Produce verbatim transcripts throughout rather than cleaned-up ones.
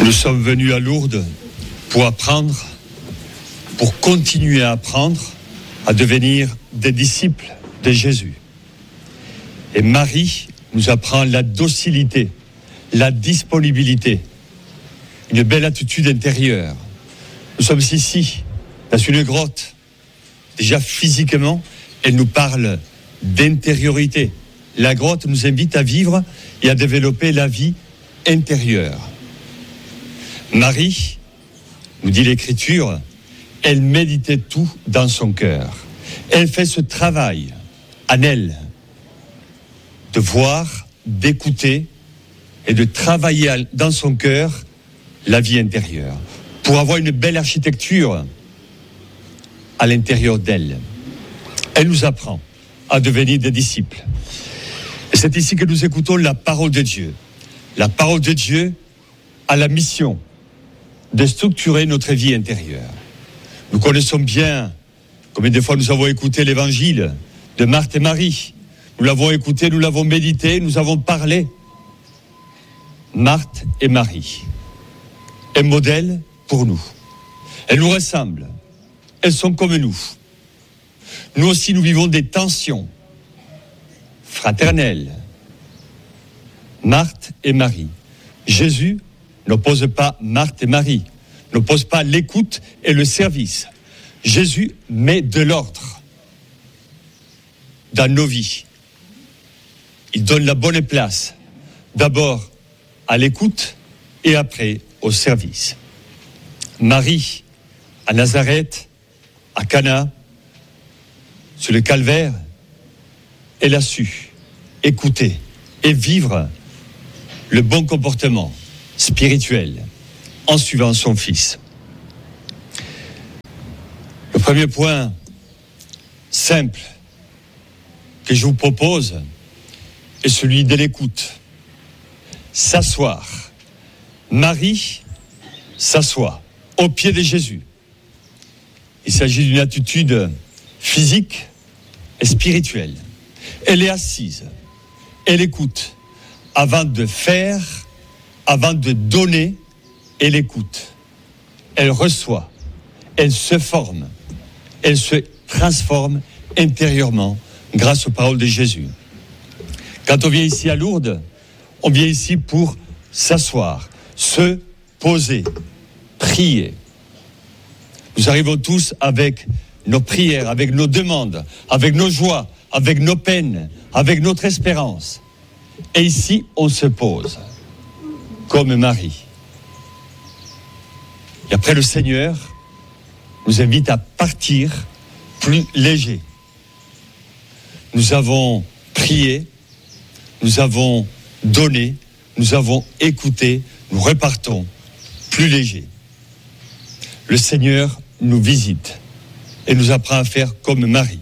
Nous sommes venus à Lourdes pour apprendre, pour continuer à apprendre, à devenir des disciples de Jésus. Et Marie nous apprend la docilité, la disponibilité, une belle attitude intérieure. Nous sommes ici, dans une grotte. Déjà physiquement, elle nous parle d'intériorité. La grotte nous invite à vivre et à développer la vie intérieure. Marie, nous dit l'Écriture, elle méditait tout dans son cœur. Elle fait ce travail en elle, de voir, d'écouter et de travailler dans son cœur la vie intérieure, pour avoir une belle architecture à l'intérieur d'elle. Elle nous apprend à devenir des disciples. Et c'est ici que nous écoutons la parole de Dieu. La parole de Dieu a la mission de structurer notre vie intérieure. Nous connaissons bien combien de fois nous avons écouté l'évangile de Marthe et Marie. Nous l'avons écouté, nous l'avons médité, nous avons parlé. Marthe et Marie, un modèle pour nous. Elles nous ressemblent. Elles sont comme nous. Nous aussi, nous vivons des tensions fraternelles. Marthe et Marie. Jésus n'oppose pas Marthe et Marie, n'oppose pas l'écoute et le service. Jésus met de l'ordre dans nos vies. Il donne la bonne place, d'abord à l'écoute et après au service. Marie, à Nazareth, à Cana, sur le calvaire, elle a su écouter et vivre le bon comportement spirituel en suivant son Fils. Le premier point simple que je vous propose est celui de l'écoute. S'asseoir. Marie s'assoit au pied de Jésus. Il s'agit d'une attitude physique et spirituelle. Elle est assise. Elle écoute. Avant de faire, avant de donner, elle écoute. Elle reçoit. Elle se forme. Elle se transforme intérieurement grâce aux paroles de Jésus. Quand on vient ici à Lourdes, on vient ici pour s'asseoir, se poser, prier. Nous arrivons tous avec nos prières, avec nos demandes, avec nos joies, avec nos peines, avec notre espérance. Et ici, on se pose, comme Marie. Et après, le Seigneur nous invite à partir plus léger. Nous avons prié, nous avons donné, nous avons écouté, nous repartons plus légers. Le Seigneur nous visite et nous apprend à faire comme Marie.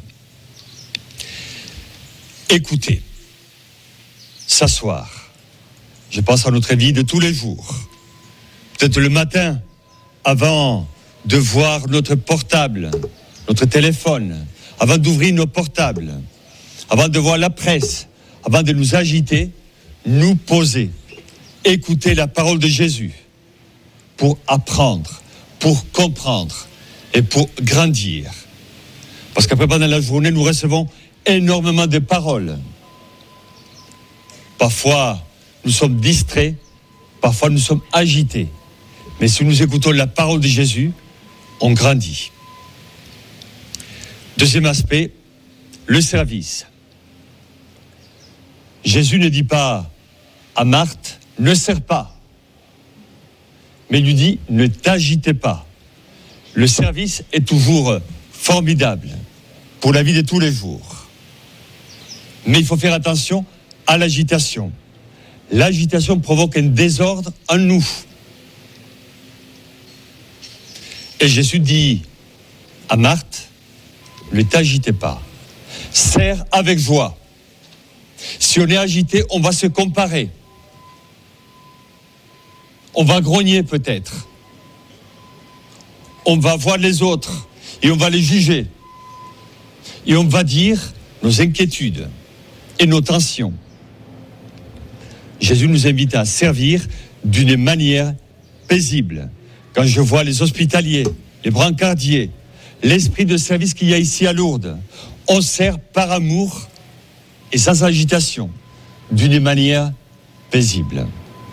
Écouter, s'asseoir. Je pense à notre vie de tous les jours. Peut-être le matin, avant de voir notre portable, notre téléphone, avant d'ouvrir nos portables, avant de voir la presse, avant de nous agiter, nous poser, écouter la parole de Jésus pour apprendre, pour comprendre et pour grandir. Parce qu'après, pendant la journée, nous recevons énormément de paroles. Parfois, nous sommes distraits, parfois nous sommes agités. Mais si nous écoutons la parole de Jésus, on grandit. Deuxième aspect, le service. Jésus ne dit pas à Marthe, ne sers pas. Mais il lui dit, ne t'agitez pas. Le service est toujours formidable pour la vie de tous les jours. Mais il faut faire attention à l'agitation. L'agitation provoque un désordre en nous. Et Jésus dit à Marthe, ne t'agitez pas. Sers avec joie. Si on est agité, on va se comparer. On va grogner peut-être. On va voir les autres et on va les juger. Et on va dire nos inquiétudes et nos tensions. Jésus nous invite à servir d'une manière paisible quand je vois les hospitaliers, les brancardiers, l'esprit de service qu'il y a ici à Lourdes. On sert par amour et sans agitation, d'une manière paisible.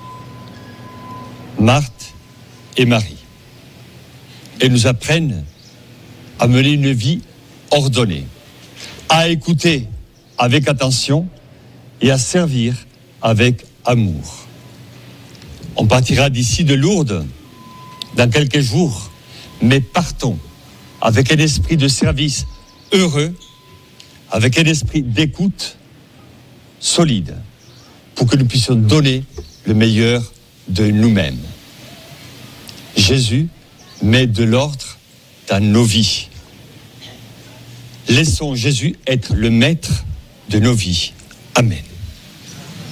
Marthe et Marie. Elles nous apprennent à mener une vie ordonnée, à écouter avec attention et à servir avec amour. On partira d'ici de Lourdes dans quelques jours, mais partons avec un esprit de service heureux, avec un esprit d'écoute solide, pour que nous puissions donner le meilleur de nous-mêmes. Jésus met de l'ordre dans nos vies. Laissons Jésus être le maître de nos vies. Amen.